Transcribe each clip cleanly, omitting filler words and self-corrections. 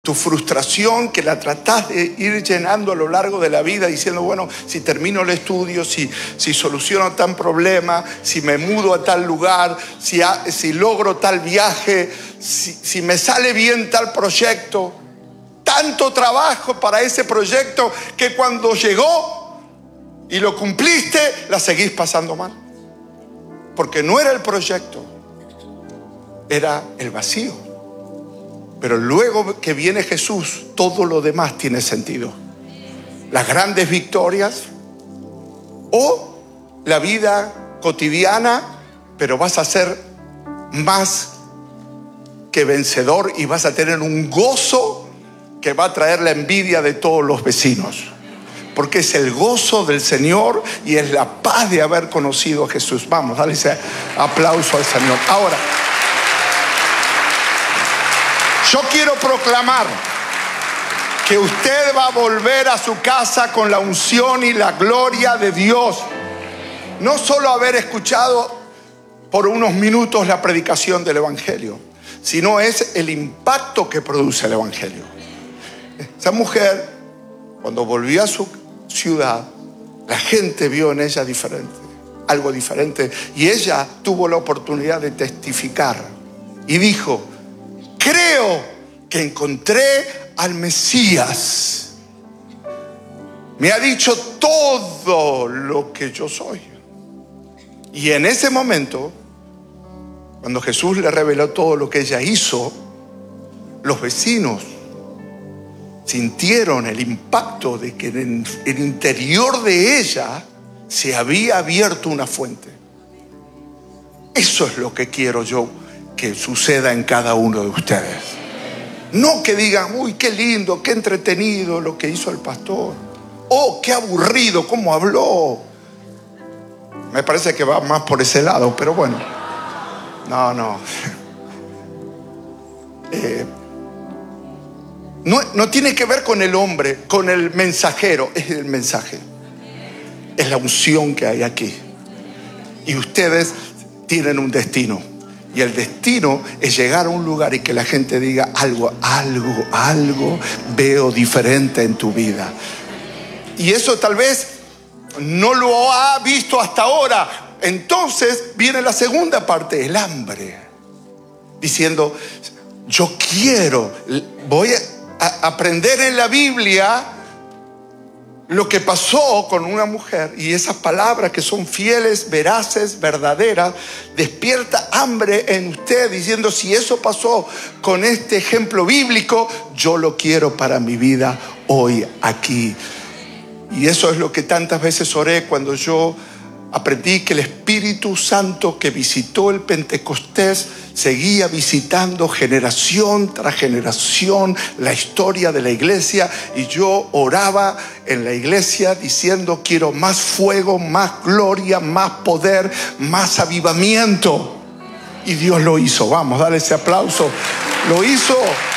Tu frustración que la tratás de ir llenando a lo largo de la vida diciendo, bueno, si termino el estudio, si soluciono tal problema, si me mudo a tal lugar, si logro tal viaje, si me sale bien tal proyecto. Tanto trabajo para ese proyecto que cuando llegó y lo cumpliste, la seguís pasando mal. Porque no era el proyecto, era el vacío. Pero luego que viene Jesús, todo lo demás tiene sentido. Las grandes victorias o la vida cotidiana, pero vas a ser más que vencedor y vas a tener un gozo que va a traer la envidia de todos los vecinos. Porque es el gozo del Señor y es la paz de haber conocido a Jesús. Vamos, dale ese aplauso al Señor. Ahora, yo quiero proclamar que usted va a volver a su casa con la unción y la gloria de Dios. No solo haber escuchado por unos minutos la predicación del Evangelio, sino es el impacto que produce el Evangelio. Esa mujer, cuando volvió a su ciudad, la gente vio en ella diferente, algo diferente, y ella tuvo la oportunidad de testificar y dijo: creo que encontré al Mesías. Me ha dicho todo lo que yo soy. Y en ese momento, cuando Jesús le reveló todo lo que ella hizo, los vecinos sintieron el impacto de que en el interior de ella se había abierto una fuente. Eso es lo que quiero yo que suceda en cada uno de ustedes. No que digan, uy, qué lindo, qué entretenido lo que hizo el pastor. Oh, qué aburrido, cómo habló. Me parece que va más por ese lado, pero bueno. No. No tiene que ver con el hombre, con el mensajero. Es el mensaje. Es la unción que hay aquí. Y ustedes tienen un destino. Y el destino es llegar a un lugar y que la gente diga algo veo diferente en tu vida. Y eso tal vez no lo ha visto hasta ahora. Entonces viene la segunda parte, el hambre. Diciendo, yo quiero, voy a aprender en la Biblia lo que pasó con una mujer, y esas palabras que son fieles, veraces, verdaderas, despierta hambre en usted diciendo, si eso pasó con este ejemplo bíblico, yo lo quiero para mi vida hoy aquí. Y eso es lo que tantas veces oré cuando yo aprendí que el Espíritu Santo que visitó el Pentecostés seguía visitando generación tras generación la historia de la iglesia, y yo oraba en la iglesia diciendo, quiero más fuego, más gloria, más poder, más avivamiento. Y Dios lo hizo. Vamos, dale ese aplauso. Lo hizo.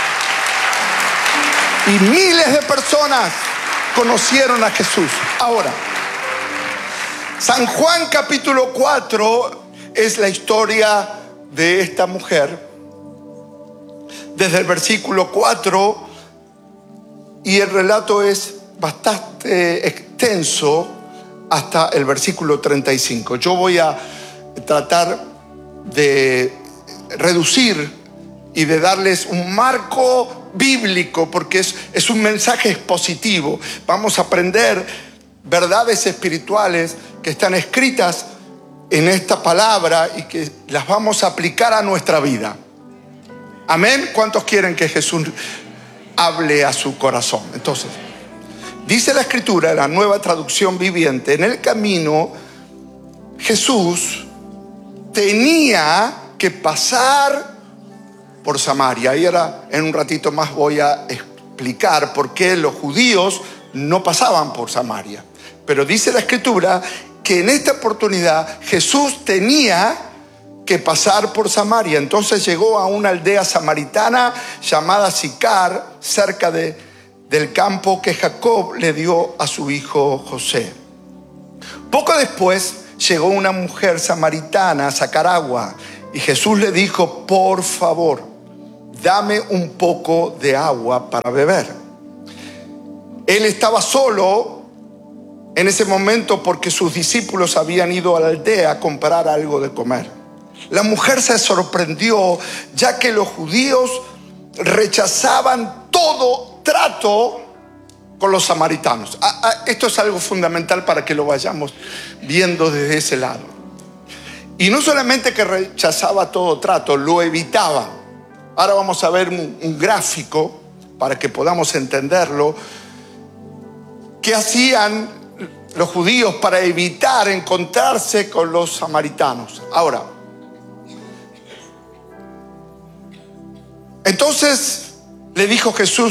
Y miles de personas conocieron a Jesús. Ahora, San Juan capítulo 4 es la historia de esta mujer. Desde el versículo 4, y el relato es bastante extenso hasta el versículo 35. Yo voy a tratar de reducir y de darles un marco bíblico, porque es un mensaje expositivo. Vamos a aprender verdades espirituales que están escritas en esta palabra y que las vamos a aplicar a nuestra vida. Amén. ¿Cuántos quieren que Jesús hable a su corazón? Entonces, dice la Escritura, la Nueva Traducción Viviente: en el camino Jesús tenía que pasar por Samaria. Y ahora en un ratito más voy a explicar por qué los judíos no pasaban por Samaria. Pero dice la Escritura que en esta oportunidad Jesús tenía que pasar por Samaria. Entonces llegó a una aldea samaritana llamada Sicar, cerca del campo que Jacob le dio a su hijo José. Poco después llegó una mujer samaritana a sacar agua, y Jesús le dijo, por favor, dame un poco de agua para beber. Él estaba solo en ese momento porque sus discípulos habían ido a la aldea a comprar algo de comer. La mujer se sorprendió, ya que los judíos rechazaban todo trato con los samaritanos. Esto es algo fundamental para que lo vayamos viendo desde ese lado. Y no solamente que rechazaba todo trato, lo evitaba. Ahora vamos a ver un gráfico para que podamos entenderlo. ¿Qué hacían los judíos para evitar encontrarse con los samaritanos? Ahora, entonces le dijo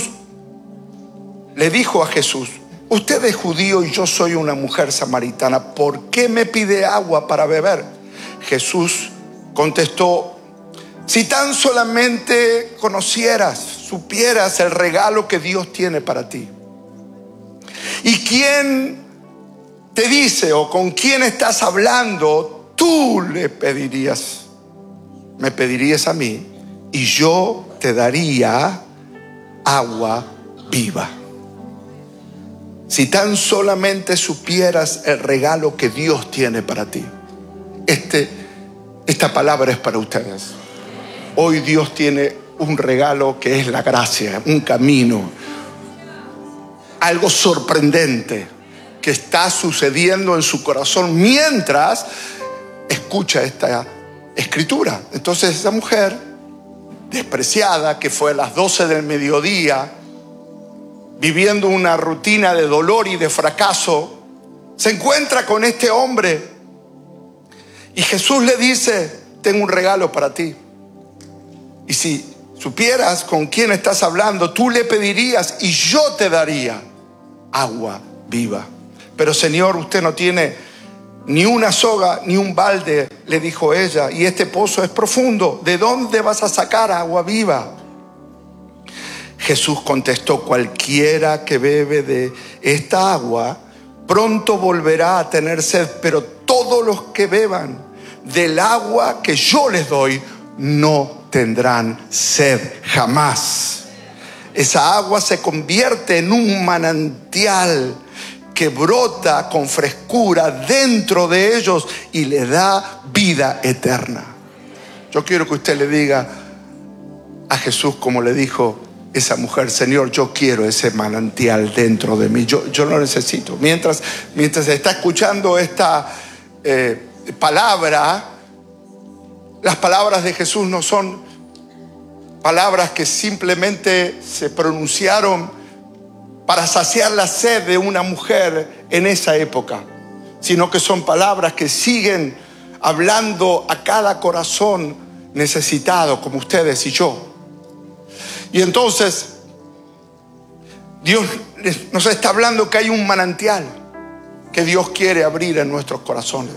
a Jesús, usted es judío y yo soy una mujer samaritana, ¿por qué me pide agua para beber? Jesús contestó, si tan solamente conocieras, supieras el regalo que Dios tiene para ti. ¿Y quién te dice o con quién estás hablando? Tú me pedirías a mí y yo te daría agua viva. Si tan solamente supieras el regalo que Dios tiene para ti. Esta palabra es para ustedes. Hoy Dios tiene un regalo que es la gracia, un camino, algo sorprendente que está sucediendo en su corazón mientras escucha esta escritura. Entonces esa mujer despreciada, que fue a las 12 del mediodía, viviendo una rutina de dolor y de fracaso, se encuentra con este hombre y Jesús le dice, tengo un regalo para ti. Y si supieras con quién estás hablando, tú le pedirías y yo te daría agua viva. Pero Señor, usted no tiene ni una soga ni un balde, le dijo ella, y este pozo es profundo. ¿De dónde vas a sacar agua viva? Jesús contestó, cualquiera que bebe de esta agua pronto volverá a tener sed, pero todos los que beban del agua que yo les doy no tendrán sed jamás. Esa agua se convierte en un manantial que brota con frescura dentro de ellos y le da vida eterna. Yo quiero que usted le diga a Jesús como le dijo esa mujer, Señor, yo quiero ese manantial dentro de mí, yo lo necesito. Mientras está escuchando esta palabra, las palabras de Jesús no son palabras que simplemente se pronunciaron para saciar la sed de una mujer en esa época, sino que son palabras que siguen hablando a cada corazón necesitado como ustedes y yo. Y entonces Dios nos está hablando que hay un manantial que Dios quiere abrir en nuestros corazones.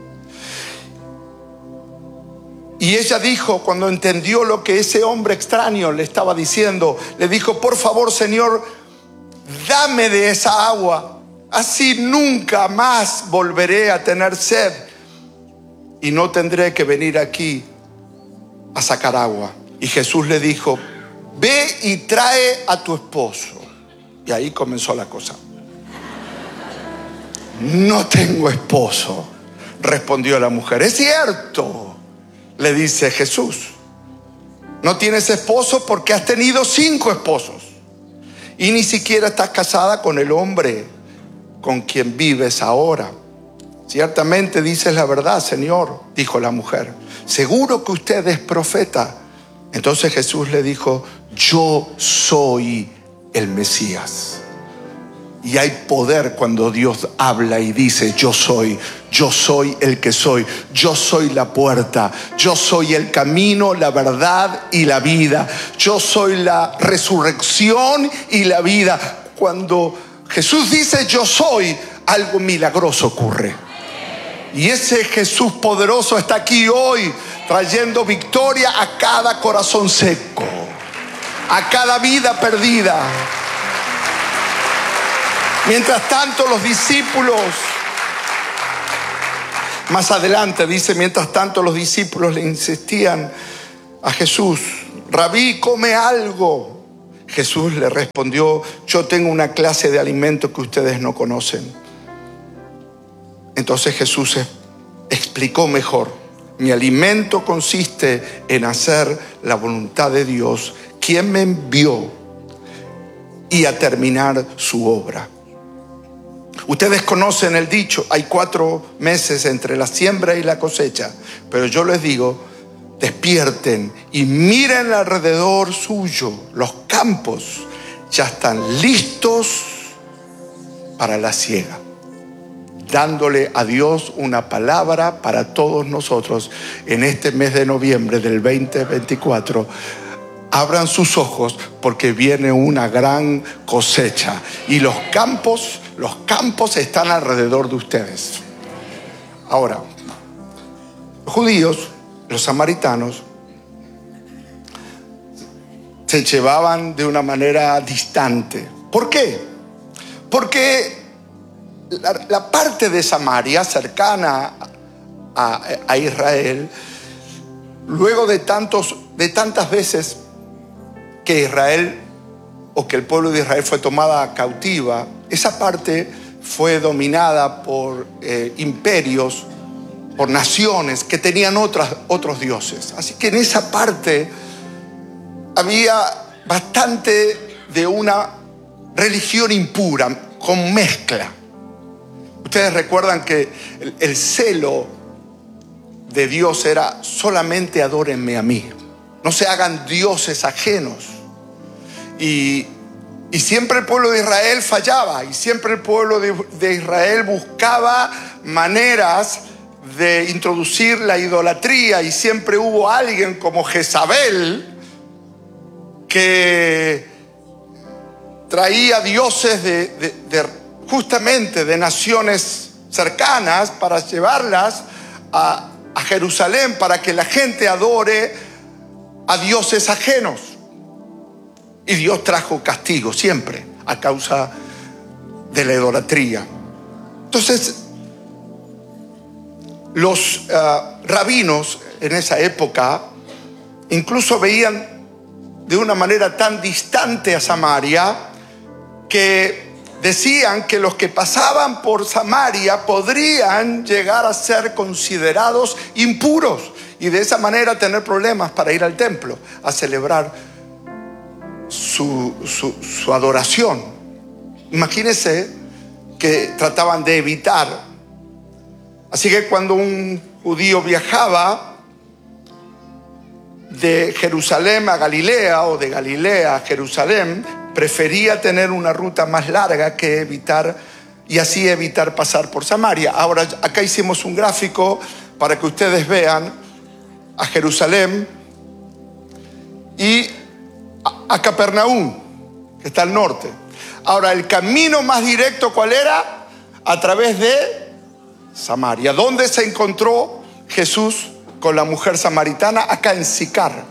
Y ella dijo, cuando entendió lo que ese hombre extraño le estaba diciendo, le dijo, por favor, Señor, dame de esa agua, así nunca más volveré a tener sed y no tendré que venir aquí a sacar agua. Y Jesús le dijo, ve y trae a tu esposo. Y ahí comenzó la cosa. No tengo esposo, respondió la mujer. Es cierto, le dice Jesús, no tienes esposo porque has tenido 5 esposos y ni siquiera estás casada con el hombre con quien vives ahora. Ciertamente dices la verdad, Señor, dijo la mujer. Seguro que usted es profeta. Entonces Jesús le dijo, yo soy el Mesías. Y hay poder cuando Dios habla y dice, yo soy el que soy, yo soy la puerta, yo soy el camino, la verdad y la vida, yo soy la resurrección y la vida. Cuando Jesús dice yo soy, algo milagroso ocurre. Y ese Jesús poderoso está aquí hoy, trayendo victoria a cada corazón seco, a cada vida perdida. Mientras tanto los discípulos, más adelante dice, mientras tanto los discípulos le insistían a Jesús, Rabí, come algo. Jesús le respondió, yo tengo una clase de alimento que ustedes no conocen. Entonces Jesús explicó mejor. Mi alimento consiste en hacer la voluntad de Dios, quien me envió, y a terminar su obra. Ustedes conocen el dicho, hay 4 meses entre la siembra y la cosecha, pero yo les digo, despierten y miren alrededor suyo. Los campos ya están listos para la siega. Dándole a Dios una palabra para todos nosotros en este mes de noviembre del 2024. Abran sus ojos porque viene una gran cosecha y los campos están alrededor de ustedes. Ahora, los judíos, los samaritanos, se llevaban de una manera distante. ¿Por qué? Porque la parte de Samaria cercana a Israel, luego de tantas veces que Israel o que el pueblo de Israel fue tomada cautiva, esa parte fue dominada por imperios, por naciones que tenían otros dioses. Así que en esa parte había bastante de una religión impura, con mezcla. Ustedes recuerdan que el celo de Dios era solamente adórenme a mí, no se hagan dioses ajenos. Y siempre el pueblo de Israel fallaba, y siempre el pueblo de Israel buscaba maneras de introducir la idolatría, y siempre hubo alguien como Jezabel que traía dioses justamente de naciones cercanas para llevarlas a Jerusalén para que la gente adore a dioses ajenos. Y Dios trajo castigo siempre a causa de la idolatría. Entonces, los rabinos en esa época incluso veían de una manera tan distante a Samaria que decían que los que pasaban por Samaria podrían llegar a ser considerados impuros y de esa manera tener problemas para ir al templo a celebrar su adoración. Imagínense que trataban de evitar. Así que cuando un judío viajaba de Jerusalén a Galilea o de Galilea a Jerusalén, prefería tener una ruta más larga que evitar, y así evitar pasar por Samaria. Ahora, acá hicimos un gráfico para que ustedes vean a Jerusalén y a Capernaum, que está al norte. Ahora, el camino más directo, ¿cuál era? A través de Samaria. ¿Dónde se encontró Jesús con la mujer samaritana? Acá en Sicar.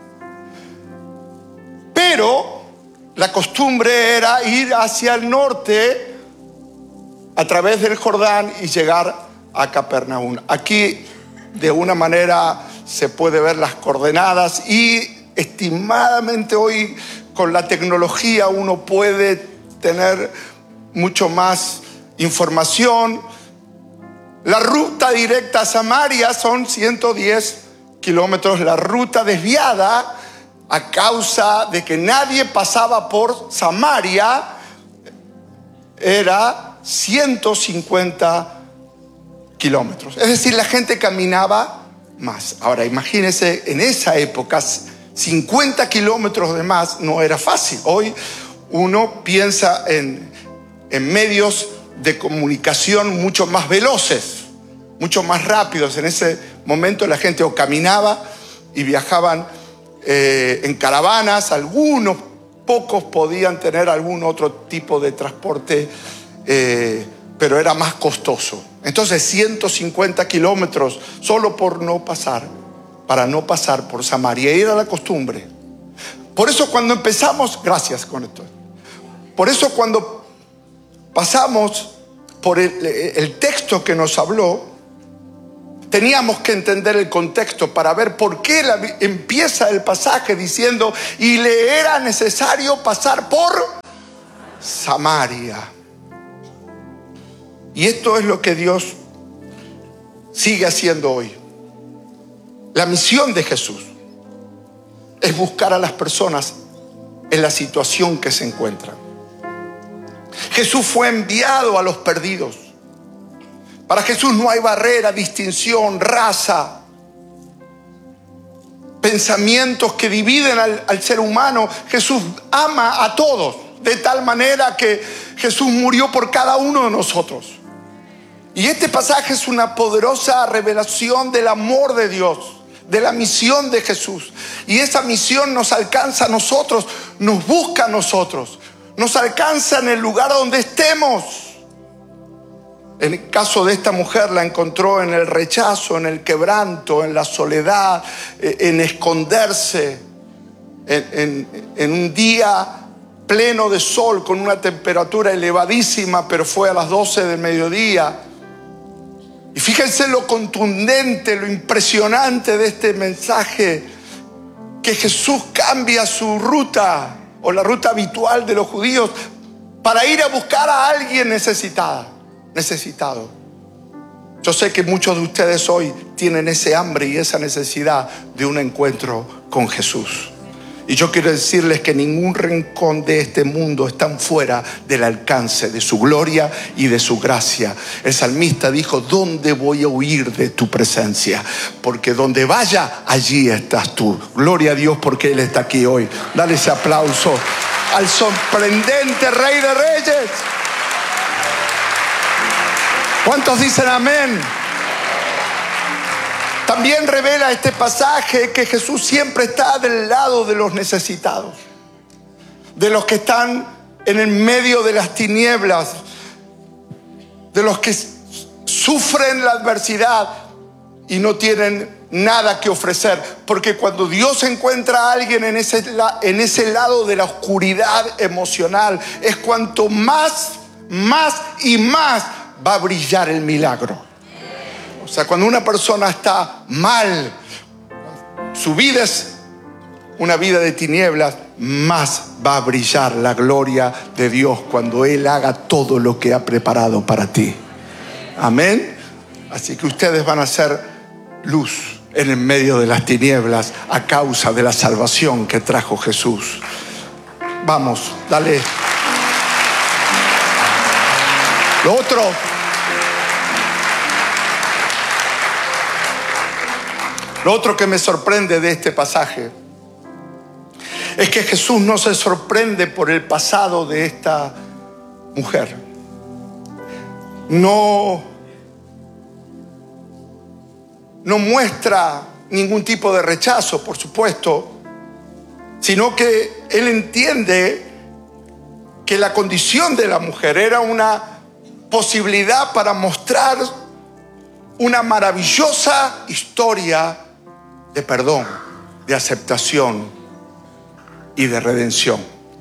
Pero la costumbre era ir hacia el norte a través del Jordán y llegar a Capernaum. Aquí de una manera se puede ver las coordenadas y estimadamente hoy con la tecnología uno puede tener mucho más información. La ruta directa a Samaria son 110 kilómetros. La ruta desviada, a causa de que nadie pasaba por Samaria, era 150 kilómetros. Es decir, la gente caminaba más. Ahora, imagínense, en esa época, 50 kilómetros de más no era fácil. Hoy uno piensa en medios de comunicación mucho más veloces, mucho más rápidos. En ese momento la gente o caminaba y viajaban en caravanas. Algunos pocos podían tener algún otro tipo de transporte, pero era más costoso. Entonces 150 kilómetros solo para no pasar por Samaria. Era la costumbre. Por eso cuando empezamos, gracias con esto, por eso cuando pasamos por el texto que nos habló, teníamos que entender el contexto para ver por qué empieza el pasaje diciendo, y le era necesario pasar por Samaria. Y esto es lo que Dios sigue haciendo hoy. La misión de Jesús es buscar a las personas en la situación que se encuentran. Jesús fue enviado a los perdidos. Para Jesús no hay barrera, distinción, raza, pensamientos que dividen al ser humano. Jesús ama a todos, de tal manera que Jesús murió por cada uno de nosotros. Y este pasaje es una poderosa revelación del amor de Dios, de la misión de Jesús. Y esa misión nos alcanza a nosotros, nos busca a nosotros, nos alcanza en el lugar donde estemos. En el caso de esta mujer la encontró en el rechazo, en el quebranto, en la soledad, en esconderse, en un día pleno de sol con una temperatura elevadísima, pero fue a las 12 del mediodía. Y fíjense lo contundente, lo impresionante de este mensaje, que Jesús cambia su ruta o la ruta habitual de los judíos para ir a buscar a alguien necesitado. Yo sé que muchos de ustedes hoy tienen ese hambre y esa necesidad de un encuentro con Jesús. Y yo quiero decirles que ningún rincón de este mundo está fuera del alcance de su gloria y de su gracia. El salmista dijo, ¿dónde voy a huir de tu presencia? Porque donde vaya, allí estás tú. Gloria a Dios porque Él está aquí hoy. Dale ese aplauso al sorprendente Rey de Reyes. ¿Cuántos dicen amén? También revela este pasaje que Jesús siempre está del lado de los necesitados, de los que están en el medio de las tinieblas, de los que sufren la adversidad y no tienen nada que ofrecer. Porque cuando Dios encuentra a alguien en ese lado de la oscuridad emocional, es cuanto más y más va a brillar el milagro. O sea, cuando una persona está mal, su vida es una vida de tinieblas, más va a brillar la gloria de Dios cuando Él haga todo lo que ha preparado para ti. Amén. Así que ustedes van a ser luz en el medio de las tinieblas a causa de la salvación que trajo Jesús. Vamos, dale. Lo otro que me sorprende de este pasaje es que Jesús no se sorprende por el pasado de esta mujer. No muestra ningún tipo de rechazo, por supuesto, sino que Él entiende que la condición de la mujer era una posibilidad para mostrar una maravillosa historia de perdón, de aceptación y de redención.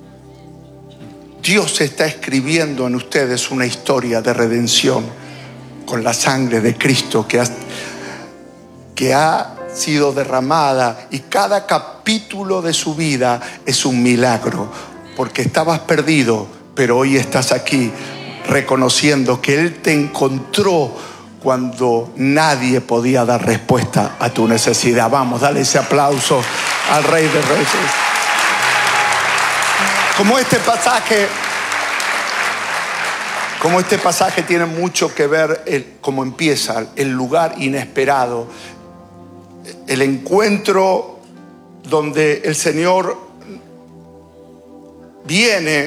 Dios está escribiendo en ustedes una historia de redención con la sangre de Cristo que ha sido derramada, y cada capítulo de su vida es un milagro, porque estabas perdido, pero hoy estás aquí reconociendo que Él te encontró cuando nadie podía dar respuesta a tu necesidad. Vamos, dale ese aplauso al Rey de Reyes. Como este pasaje tiene mucho que ver cómo empieza, el lugar inesperado, el encuentro donde el Señor viene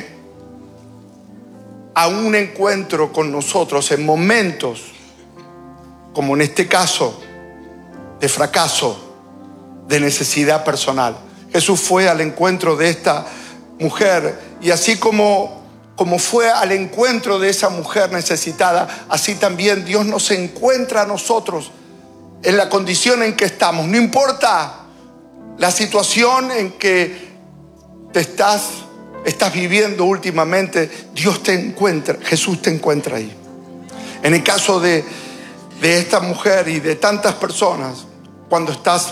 a un encuentro con nosotros en momentos, como en este caso, de fracaso, de necesidad personal. Jesús fue al encuentro de esta mujer, y así como fue al encuentro de esa mujer necesitada, así también Dios nos encuentra a nosotros en la condición en que estamos. No importa la situación en que estás viviendo últimamente, Dios te encuentra, Jesús te encuentra ahí. En el caso de de esta mujer y de tantas personas cuando estás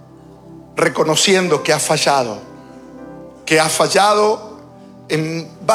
reconociendo que has fallado en